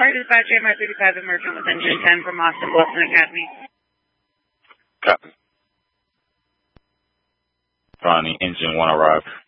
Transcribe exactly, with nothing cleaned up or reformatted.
Fire Dispatch, M R thirty-five emerging with engine ten from Austin Bluffton Academy. Copy. Ronnie, engine one arrived.